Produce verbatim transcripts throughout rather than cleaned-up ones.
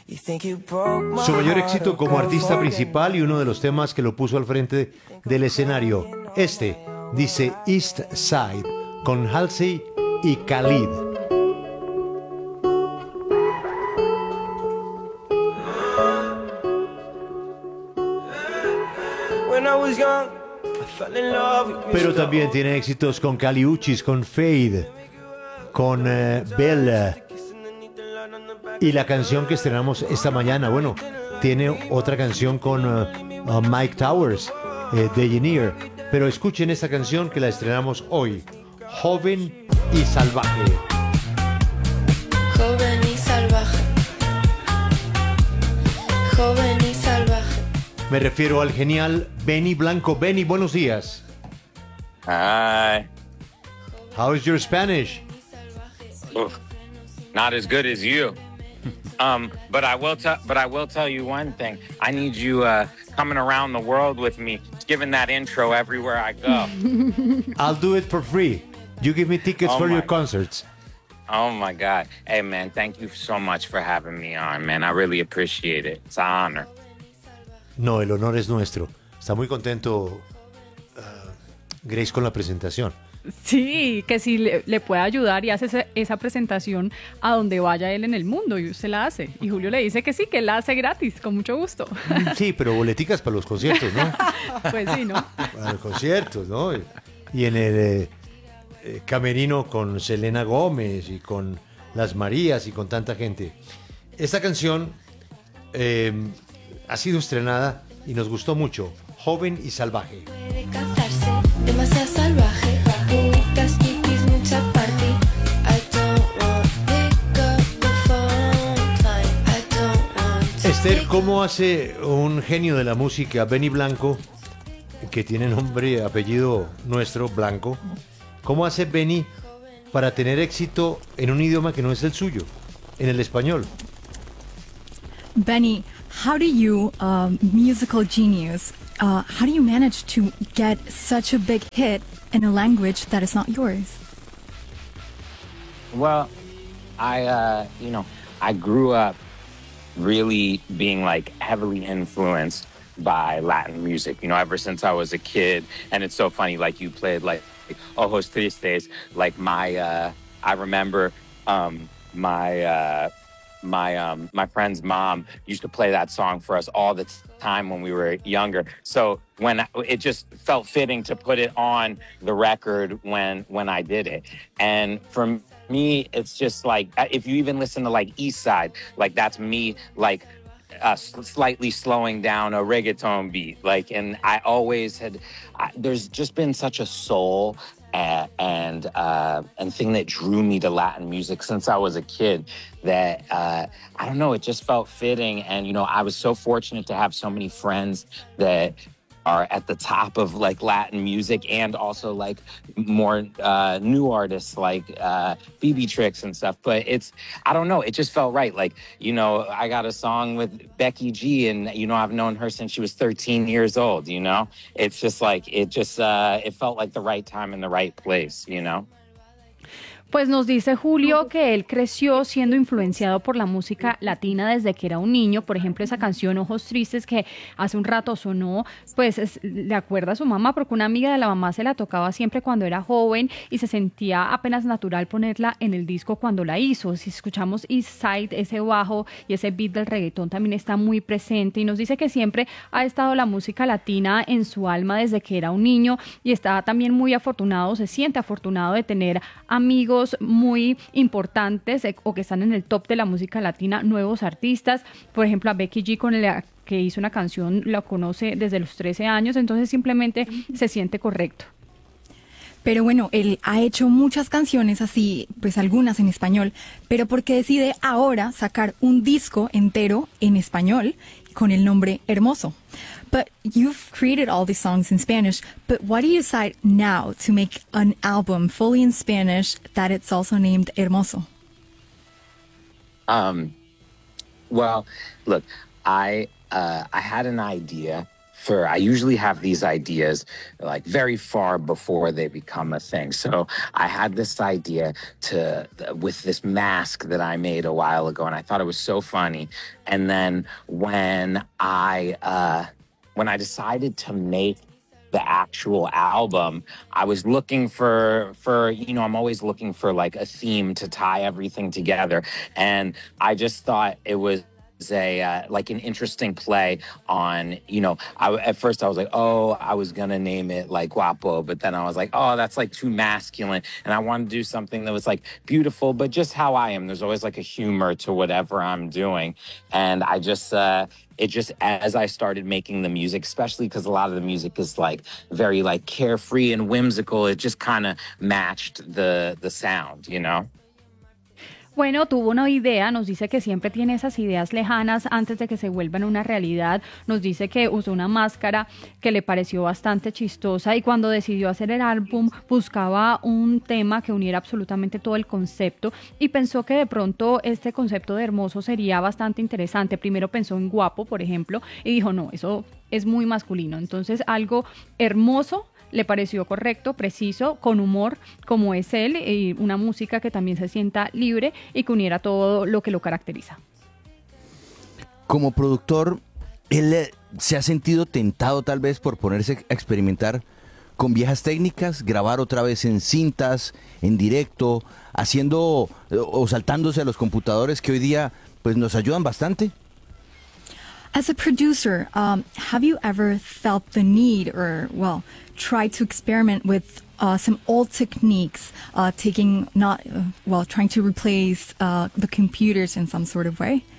Su mayor éxito como artista principal y uno de los temas que lo puso al frente del escenario. Este dice East Side con Halsey y Khalid. Pero también tiene éxitos con Kali Uchis, con Fade, con uh, Bella. Y la canción que estrenamos esta mañana, bueno, tiene otra canción con uh, uh, Mike Towers, eh, de Engineer. Pero escuchen esta canción que la estrenamos hoy, Joven y Salvaje. Joven y salvaje. Joven y salvaje. Me refiero al genial Benny Blanco. Benny, buenos días. Hi. How is your Spanish? Oof, not as good as you. Um, but I will tell. But I will tell you one thing. I need you uh, coming around the world with me, giving that intro everywhere I go. I'll do it for free. You give me tickets Oh for my- your concerts. Oh my God! Hey man, thank you so much for having me on, man. I really appreciate it. It's an honor. No, el honor es nuestro. Está muy contento uh, Grace con la presentación. Sí, que si le, le puede ayudar y hace ese- esa presentación a donde vaya él en el mundo y usted la hace. Y Julio le dice que sí, que él la hace gratis, con mucho gusto. Sí, pero boleticas para los conciertos, ¿no? Pues sí, ¿no? Para los conciertos, ¿no? Y en el eh, eh, camerino con Selena Gómez y con Las Marías y con tanta gente. Esta canción eh, ha sido estrenada y nos gustó mucho. Joven y Salvaje. Puede casarse, demasiado salvaje. Bonitas pipis, mucha party. I don't want pick up the phone time. I don't want to Esther, pick- ¿cómo hace un genio de la música, Benny Blanco, que tiene nombre, apellido nuestro, Blanco? ¿Cómo hace Benny para tener éxito en un idioma que no es el suyo, en el español? Benny, how do you, um, musical genius, uh, how do you manage to get such a big hit in a language that is not yours? Well, I, uh, you know, I grew up really being like heavily influenced by Latin music, you know, ever since I was a kid. And it's so funny, like you played like Ojos Tristes, like my, uh, I remember um, my, uh, my, um, my friend's mom used to play that song for us all the time when we were younger. So when I, it just felt fitting to put it on the record when, when I did it. And for me, it's just like, if you even listen to like East Side, like that's me, like uh, s- slightly slowing down a reggaeton beat. Like, and I always had, I, there's just been such a soul uh, and uh, and thing that drew me to Latin music since I was a kid that, uh, I don't know, it just felt fitting. And, you know, I was so fortunate to have so many friends that are at the top of like Latin music and also like more uh, new artists like uh, Phoebe Tricks and stuff. But it's, I don't know, it just felt right. Like, you know, I got a song with Becky G and, you know, I've known her since she was thirteen years old, you know? It's just like, it just, uh, it felt like the right time in the right place, you know? Pues nos dice Julio que él creció siendo influenciado por la música latina desde que era un niño. Por ejemplo, esa canción Ojos Tristes que hace un rato sonó, pues es- le acuerda a su mamá porque una amiga de la mamá se la tocaba siempre cuando era joven y se sentía apenas natural ponerla en el disco cuando la hizo. Si escuchamos East Side, ese bajo y ese beat del reggaetón también está muy presente y nos dice que siempre ha estado la música latina en su alma desde que era un niño y está también muy afortunado, se siente afortunado de tener amigos muy importantes eh, o que están en el top de la música latina, nuevos artistas, por ejemplo a Becky G con la que hizo una canción, la conoce desde los trece años, entonces simplemente se siente correcto. Pero bueno, él ha hecho muchas canciones así, pues algunas en español, pero ¿por qué decide ahora sacar un disco entero en español con el nombre Hermoso? But you've created all these songs in Spanish, but why do you decide now to make an album fully in Spanish that it's also named Hermoso? Um, well, look, I uh, I had an idea for I usually have these ideas like very far before they become a thing. So I had this idea to with this mask that I made a while ago, and I thought it was so funny. And then when I uh, when I decided to make the actual album, I was looking for for you know I'm always looking for like a theme to tie everything together, and I just thought it was a uh, like an interesting play on, you know, I, at first I was like, oh, I was gonna name it like Guapo, but then I was like, oh, that's like too masculine, and I wanted to do something that was like beautiful, but just how I am. There's always like a humor to whatever I'm doing, and I just uh it just, as I started making the music, especially because a lot of the music is like very like carefree and whimsical, it just kind of matched the the sound, you know. Bueno, tuvo una idea, nos dice que siempre tiene esas ideas lejanas antes de que se vuelvan una realidad. Nos dice que usó una máscara que le pareció bastante chistosa y cuando decidió hacer el álbum buscaba un tema que uniera absolutamente todo el concepto y pensó que de pronto este concepto de hermoso sería bastante interesante. Primero pensó en guapo, por ejemplo, y dijo, no, eso es muy masculino. Entonces algo hermoso le pareció correcto, preciso, con humor, como es él, y una música que también se sienta libre y que uniera todo lo que lo caracteriza. Como productor, ¿él eh, se ha sentido tentado tal vez por ponerse a experimentar con viejas técnicas, grabar otra vez en cintas, en directo, haciendo eh, o saltándose a los computadores que hoy día pues nos ayudan bastante? As a producer, um, have you ever felt the need or, well, tried to experiment with uh, some old techniques, uh, taking not, uh, well, trying to replace uh, the computers in some sort of way?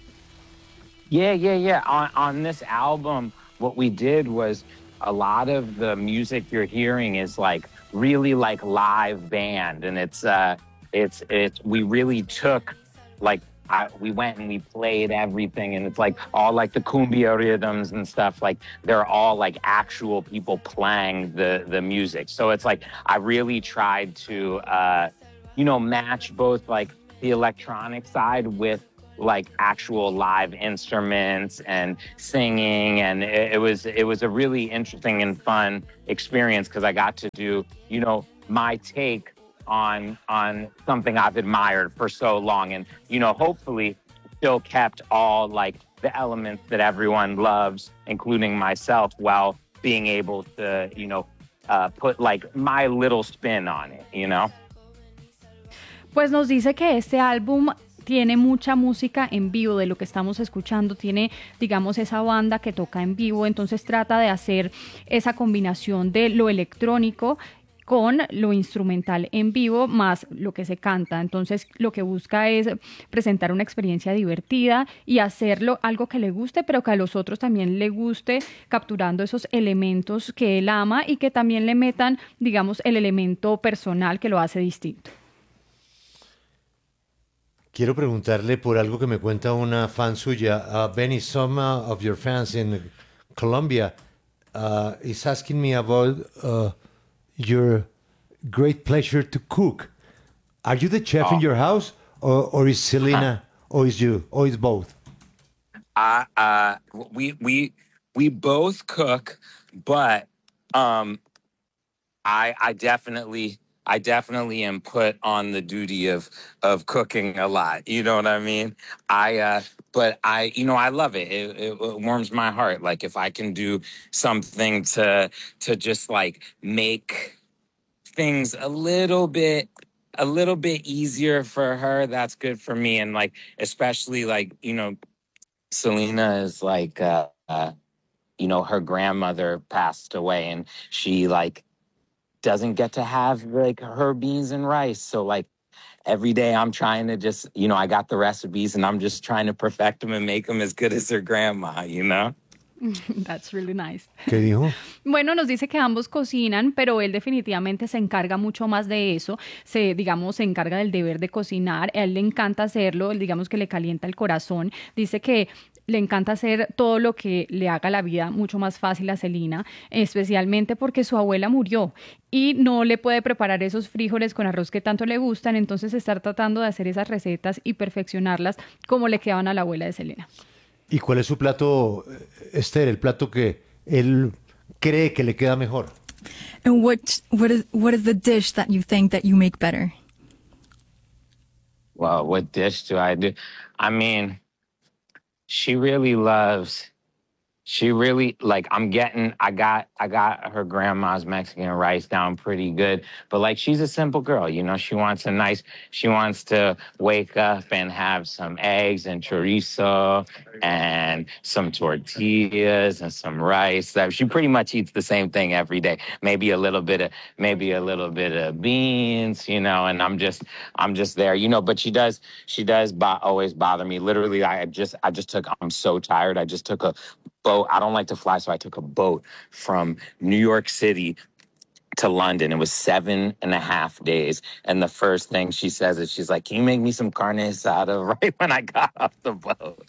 Yeah, yeah, yeah. On on this album, what we did was a lot of the music you're hearing is like really like live band, and it's uh, it's it's we really took like. I, we went and we played everything, and it's like all like the cumbia rhythms and stuff, like they're all like actual people playing the the music. So it's like I really tried to uh you know match both like the electronic side with like actual live instruments and singing, and it, it was it was a really interesting and fun experience because I got to do, you know, my take on on something I've admired for so long, and you know hopefully still kept all like the elements that everyone loves, including myself, while being able to, you know, uh, put like my little spin on it, you know. Pues nos dice que este álbum tiene mucha música en vivo, de lo que estamos escuchando, tiene, digamos, esa banda que toca en vivo, entonces trata de hacer esa combinación de lo electrónico con lo instrumental en vivo más lo que se canta. Entonces lo que busca es presentar una experiencia divertida y hacerlo algo que le guste, pero que a los otros también le guste, capturando esos elementos que él ama y que también le metan, digamos, el elemento personal que lo hace distinto. Quiero preguntarle por algo que me cuenta una fan suya. Uh, Benny, some uh, of your fans in Colombia uh, is asking me about uh, your great pleasure to cook. Are you the chef oh. in your house, or, or is Selena, or is you, or is both? Uh, uh, we we we both cook, but um, I I definitely I definitely am put on the duty of of cooking a lot. You know what I mean? I uh, but I you know I love it. It, it. it warms my heart. Like if I can do something to to just like make things a little bit a little bit easier for her, that's good for me. And like especially like, you know, Selena is like uh, uh you know, her grandmother passed away, and she like doesn't get to have like her beans and rice. So like every day I'm trying to just, you know, I got the recipes and I'm just trying to perfect them and make them as good as her grandma, you know? That's really nice. ¿Qué dijo? Bueno, nos dice que ambos cocinan, pero él definitivamente se encarga mucho más de eso. Se, digamos, se encarga del deber de cocinar. A él le encanta hacerlo, él, digamos que le calienta el corazón. Dice que le encanta hacer todo lo que le haga la vida mucho más fácil a Selena, especialmente porque su abuela murió y no le puede preparar esos frijoles con arroz que tanto le gustan, entonces estar tratando de hacer esas recetas y perfeccionarlas como le quedaban a la abuela de Selena. ¿Y cuál es su plato, Esther, el plato que él cree que le queda mejor. And what what is what is the dish that you think that you make better? Well, what dish do I do? I mean, she really loves She really like I'm getting I got I got her grandma's Mexican rice down pretty good. But like she's a simple girl, you know, she wants a nice she wants to wake up and have some eggs and chorizo and some tortillas and some rice. That she pretty much eats the same thing every day. Maybe a little bit of maybe a little bit of beans, you know, and I'm just I'm just there, you know, but she does she does bo- always bother me. Literally I just I just took I'm so tired. I just took a boat. I don't like to fly, so I took a boat from New York City to London. It was seven and a half days. And the first thing she says is she's like, can you make me some carne asada right when I got off the boat?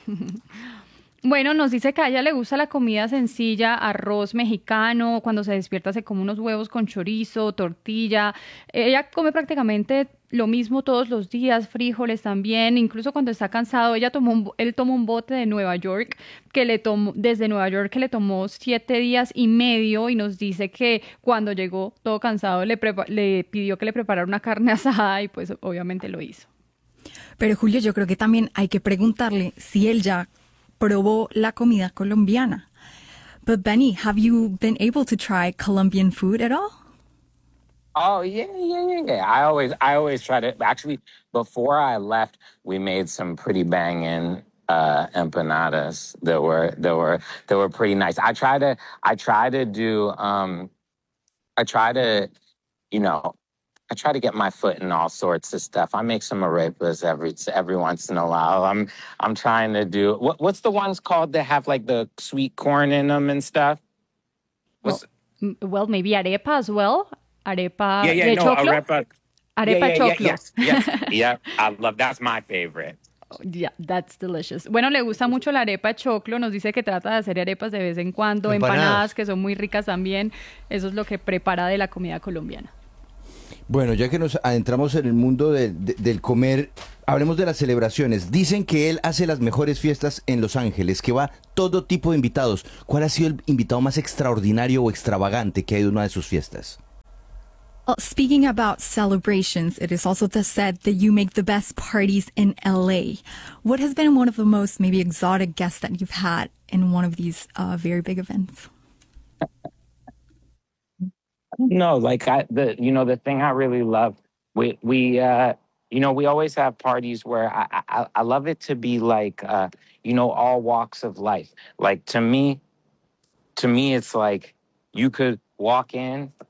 Bueno, nos dice que a ella le gusta la comida sencilla, arroz mexicano, cuando se despierta se come unos huevos con chorizo, tortilla. Ella come prácticamente lo mismo todos los días, frijoles también, incluso cuando está cansado, ella tomó un, él tomó un bote de Nueva York que le tomó desde Nueva York que le tomó siete días y medio y nos dice que cuando llegó todo cansado le, prepa- le pidió que le preparara una carne asada y pues obviamente lo hizo. Pero Julio, yo creo que también hay que preguntarle si él ya probó la comida colombiana. But Benny, have you been able to try Colombian food at all? Oh yeah, yeah, yeah, yeah. I always I always try to actually before I left, we made some pretty banging uh empanadas that were that were that were pretty nice. I try to I try to do um I try to, you know, I try to get my foot in all sorts of stuff. I make some arepas every every once in a while. I'm I'm trying to do what what's the ones called that have like the sweet corn in them and stuff? Well, What's m- well, maybe arepa as well. yeah, Arepa yeah, de no, choclo. arepa. Yeah, Arepa yeah, yeah, choclo. yes, yes, yeah. I love that's my favorite. Yeah, that's delicious. Bueno, le gusta mucho la arepa de choclo, nos dice que trata de hacer arepas de vez en cuando, Empanadas. empanadas que son muy ricas también. Eso es lo que prepara de la comida colombiana. Bueno, ya que nos adentramos en el mundo de- de- del comer, hablemos de las celebraciones. Dicen que él hace las mejores fiestas en Los Ángeles, que va todo tipo de invitados. ¿Cuál ha sido el invitado más extraordinario o extravagante que ha ido a una de sus fiestas? Well, speaking about celebrations, it is also th- said that you make the best parties in L A. What has been one of the most maybe exotic guests that you've had in one of these uh, very big events? No, like I the you know the thing I really love we we uh you know we always have parties where I I, I love it to be like uh you know all walks of life. Like to me to me it's like you could walk in